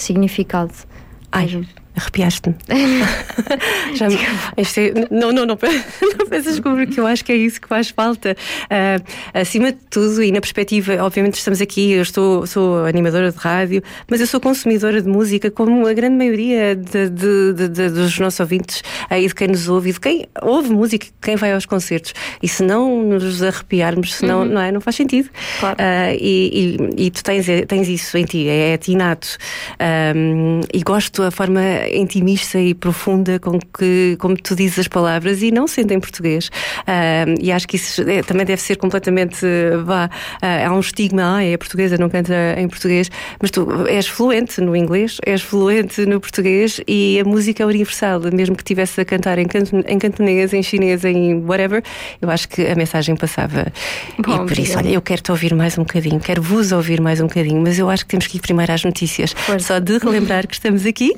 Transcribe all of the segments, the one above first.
significado. Ai, arrepiaste-me. Não pensas descobrir que eu acho que é isso que faz falta. Acima de tudo, e na perspectiva, obviamente estamos aqui, eu sou animadora de rádio, mas eu sou consumidora de música, como a grande maioria dos nossos ouvintes e de quem nos ouve, e de quem ouve música, quem vai aos concertos. E se não nos arrepiarmos, senão, não faz sentido. Claro. E tu tens isso em ti, é inato. E gosto da forma intimista e profunda como tu dizes as palavras, e não sendo em português. E acho que isso também deve ser completamente há um estigma, é portuguesa, não canta em português, mas tu és fluente no inglês, és fluente no português, e a música é universal, mesmo que estivesse a cantar em cantonês, em chinês, em whatever, eu acho que a mensagem passava. Bom, e por isso, olha, eu quero-te ouvir mais um bocadinho, quero vos ouvir mais um bocadinho, mas eu acho que temos que ir primeiro às notícias. Só de relembrar que estamos aqui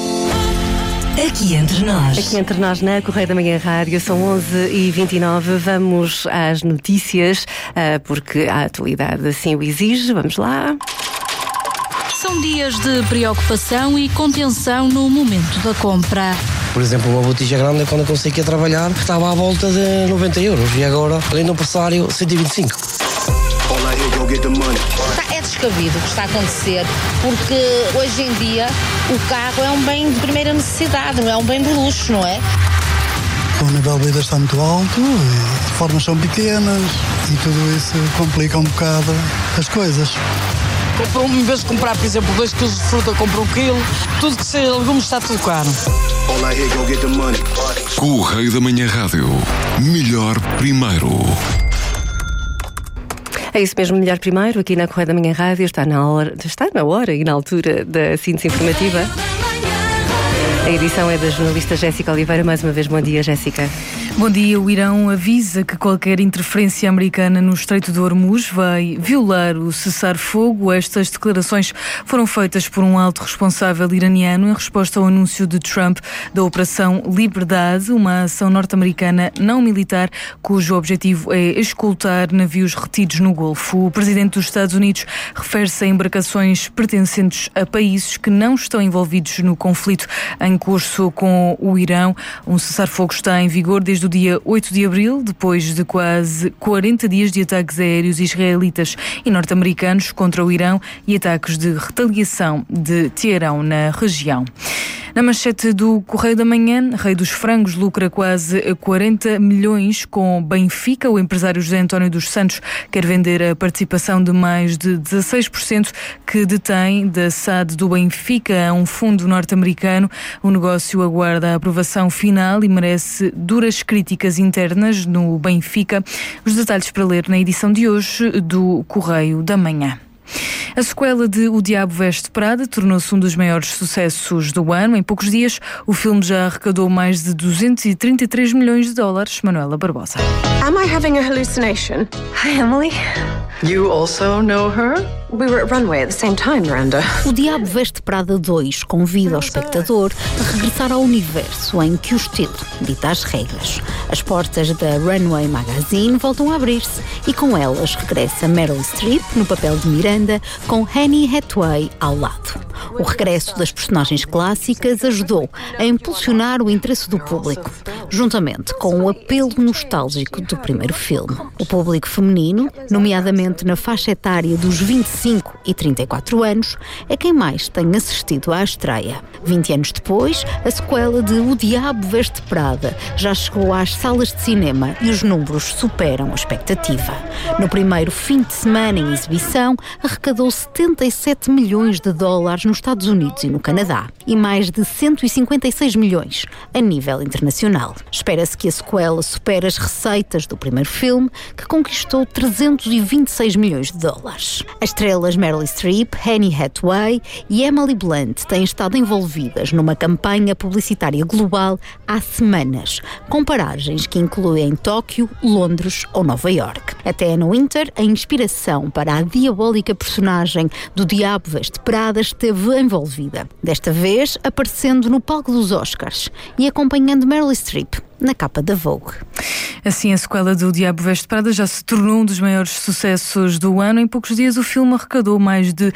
entre nós na Correio da Manhã Rádio. São 11h29. Vamos às notícias, porque a atualidade assim o exige. Vamos lá. São dias de preocupação e contenção no momento da compra. Por exemplo, uma botija grande, quando eu consegui trabalhar, estava à volta de 90 euros e agora, além do pressário, 125. É descabido o que está a acontecer, porque hoje em dia o carro é um bem de primeira necessidade, não é um bem de luxo, não é? O nível de vida está muito alto, as formas são pequenas e tudo isso complica um bocado as coisas. Em vez de comprar, por exemplo, 2 kg de fruta, compra 1 kg. Tudo que seja legumes está tudo caro. Correio da Manhã Rádio. Melhor primeiro. É isso mesmo, melhor primeiro, aqui na Correio da Manhã Rádio. Está na hora e na altura da síntese informativa. A edição é da jornalista Jéssica Oliveira. Mais uma vez, bom dia, Jéssica. Bom dia. O Irão avisa que qualquer interferência americana no Estreito de Hormuz vai violar o cessar-fogo. Estas declarações foram feitas por um alto responsável iraniano em resposta ao anúncio de Trump da Operação Liberdade, uma ação norte-americana não militar cujo objetivo é escoltar navios retidos no Golfo. O presidente dos Estados Unidos refere-se a embarcações pertencentes a países que não estão envolvidos no conflito em curso com o Irão. Um cessar-fogo está em vigor desde o dia 8 de abril, depois de quase 40 dias de ataques aéreos israelitas e norte-americanos contra o Irão e ataques de retaliação de Teherão na região. Na manchete do Correio da Manhã, Rei dos Frangos lucra quase 40 milhões com Benfica. O empresário José António dos Santos quer vender a participação de mais de 16% que detém da SAD do Benfica a um fundo norte-americano. O negócio aguarda a aprovação final e merece duras críticas internas no Benfica. Os detalhes para ler na edição de hoje do Correio da Manhã. A sequela de O Diabo Veste Prada tornou-se um dos maiores sucessos do ano. Em poucos dias, o filme já arrecadou mais de 233 milhões de dólares. Manuela Barbosa. Am I having a hallucination? Hi, Emily. You also know her? We were at Runway at the same time, Miranda. O Diabo Veste Prada 2 convida o espectador a regressar ao universo em que o estilo dita as regras. As portas da Runway Magazine voltam a abrir-se e com elas regressa Meryl Streep no papel de Miranda, com Anne Hathaway ao lado. O regresso das personagens clássicas ajudou a impulsionar o interesse do público, juntamente com o apelo nostálgico do primeiro filme. O público feminino, nomeadamente na faixa etária dos 25 e 34 anos, é quem mais tem assistido à estreia. 20 anos depois, a sequela de O Diabo Veste Prada já chegou às salas de cinema e os números superam a expectativa. No primeiro fim de semana em exibição, arrecadou 77 milhões de dólares nos Estados Unidos e no Canadá e mais de 156 milhões a nível internacional. Espera-se que a sequela supere as receitas do primeiro filme, que conquistou 326 milhões de dólares. As estrelas Meryl Streep, Anne Hathaway e Emily Blunt têm estado envolvidas numa campanha publicitária global há semanas, com paragens que incluem Tóquio, Londres ou Nova York. Até no Winter, a inspiração para a diabólica personagem do Diabo Veste Prada esteve envolvida, desta vez aparecendo no palco dos Oscars e acompanhando Meryl Streep na capa da Vogue. Assim, a sequela do Diabo Veste Prada já se tornou um dos maiores sucessos do ano. Em poucos dias, o filme arrecadou mais de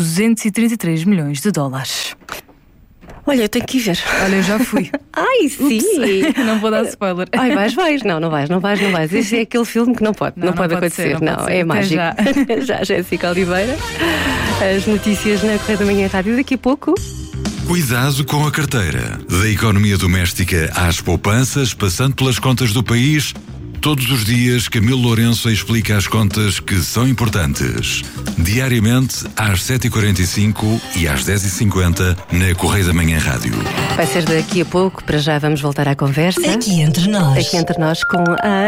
233 milhões de dólares. Olha, eu tenho que ir ver. Olha, eu já fui. Ai, sim! Não vou dar spoiler. Ai, vais. Não vais. Este é aquele filme que não pode acontecer. Não, é mágico. Já, Jéssica Oliveira. As notícias na Correio da Manhã Rádio daqui a pouco. Cuidado com a carteira. Da economia doméstica às poupanças, passando pelas contas do país, todos os dias Camilo Lourenço explica as contas que são importantes. Diariamente às 7h45 e às 10h50 na Correio da Manhã Rádio. Vai ser daqui a pouco, para já vamos voltar à conversa. Aqui entre nós com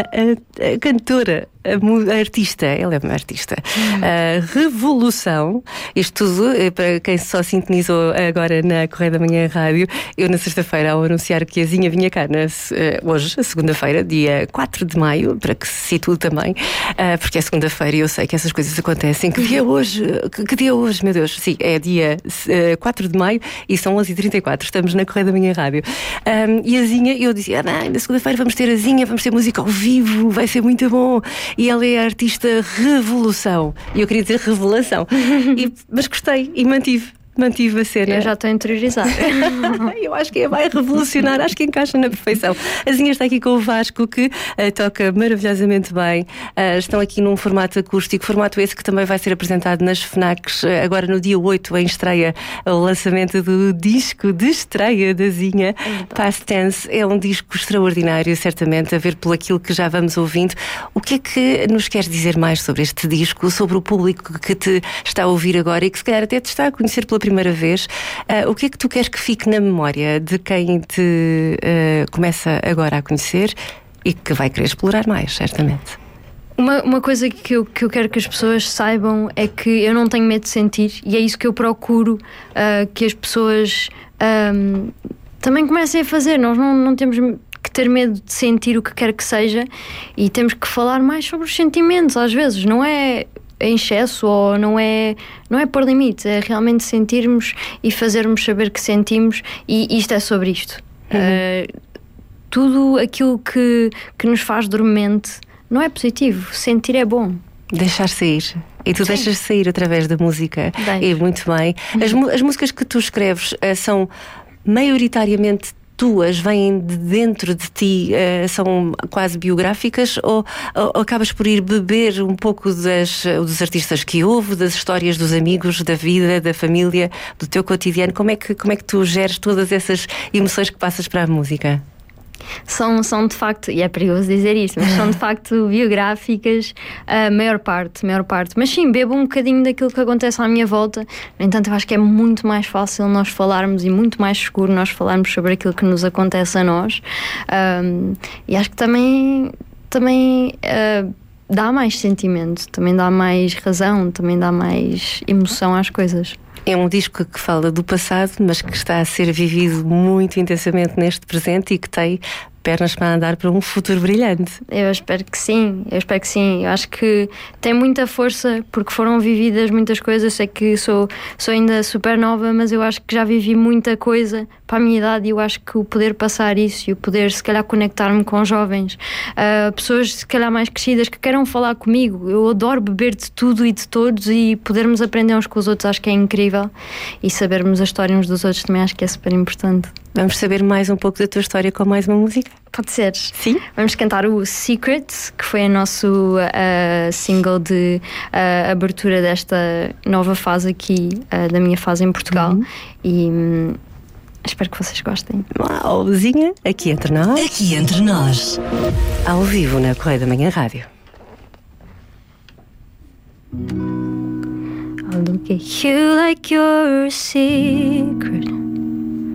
a cantora, a artista, ela é uma artista. A Revolução, isto tudo, para quem só sintonizou agora na Correio da Manhã Rádio, eu na sexta-feira, ao anunciar que a Zinha vinha cá hoje, segunda-feira, dia 4 de maio, para que se situe também, porque é segunda-feira e eu sei que essas coisas acontecem. Que dia hoje? Que dia hoje, meu Deus? Sim, é dia 4 de maio e são 11h34, estamos na Correio da Manhã Rádio. E a Zinha, eu dizia, na segunda-feira vamos ter a Zinha, vamos ter música ao vivo, vai ser muito bom. E ela é a artista Revolução. E eu queria dizer Revelação. Mas gostei e mantive a cena. Eu já estou a interiorizar. Eu acho que vai revolucionar, acho que encaixa na perfeição. A Zinha está aqui com o Vasco, que toca maravilhosamente bem. Estão aqui num formato acústico, formato esse que também vai ser apresentado nas FNACs agora no dia 8, em estreia, o lançamento do disco de estreia da Zinha. Past Tense é um disco extraordinário, certamente, a ver por aquilo que já vamos ouvindo. O que é que nos queres dizer mais sobre este disco, sobre o público que te está a ouvir agora e que se calhar até te está a conhecer pela primeira vez? O que é que tu queres que fique na memória de quem te começa agora a conhecer e que vai querer explorar mais, certamente? Uma coisa que eu quero que as pessoas saibam é que eu não tenho medo de sentir, e é isso que eu procuro que as pessoas também comecem a fazer. Nós não temos que ter medo de sentir o que quer que seja, e temos que falar mais sobre os sentimentos. Às vezes não é em excesso ou não é por limites, é realmente sentirmos e fazermos saber que sentimos, e isto é sobre isto. Tudo aquilo que nos faz dormente não é positivo, sentir é bom. Deixar sair. E tu deixas sair através da música. E muito bem. As músicas que tu escreves são maioritariamente tuas, vêm de dentro de ti, são quase biográficas, ou acabas por ir beber um pouco dos artistas que ouves, das histórias dos amigos, da vida, da família, do teu cotidiano? Como é que tu geres todas essas emoções que passas para a música? São de facto, e é perigoso dizer isso, mas são de facto biográficas, a maior parte. Mas sim, bebo um bocadinho daquilo que acontece à minha volta. No entanto, eu acho que é muito mais fácil nós falarmos, e muito mais seguro nós falarmos sobre aquilo que nos acontece a nós. E acho que também dá mais sentimento, também dá mais razão, também dá mais emoção às coisas. É um disco que fala do passado, mas que está a ser vivido muito intensamente neste presente e que tem pernas para andar para um futuro brilhante. Eu espero que sim. Eu acho que tem muita força, porque foram vividas muitas coisas. Eu sei que sou ainda super nova, mas eu acho que já vivi muita coisa para a minha idade, e eu acho que o poder passar isso e o poder se calhar conectar-me com jovens, pessoas se calhar mais crescidas que queiram falar comigo. Eu adoro beber de tudo e de todos, e podermos aprender uns com os outros acho que é incrível, e sabermos a história uns dos outros também acho que é super importante. Vamos saber mais um pouco da tua história com mais uma música? Pode ser. Sim. Vamos cantar o Secret, que foi o nosso single de abertura desta nova fase aqui, da minha fase em Portugal. E espero que vocês gostem. Uau, Zinha, aqui entre nós. Ao vivo na Correio da Manhã Rádio. I'll look at you like you're a secret.